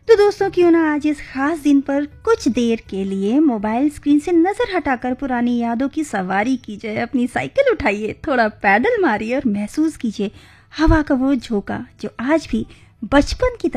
तो दोस्तों क्यों ना आज इस खास दिन पर कुछ देर के लिए मोबाइल स्क्रीन से नजर हटाकर पुरानी यादों की सवारी कीजिए। अपनी साइकिल उठाइए, थोड़ा पैडल मारिए और महसूस कीजिए हवा का वो झोंका जो आज भी बचपन की